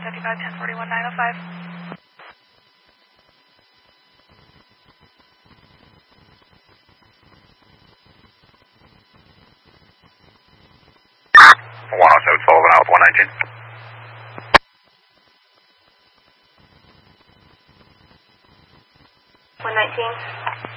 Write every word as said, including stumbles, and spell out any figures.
fifty-five, ten forty-one, nine oh five. one oh seven Sullivan out with one nineteen. one nineteen.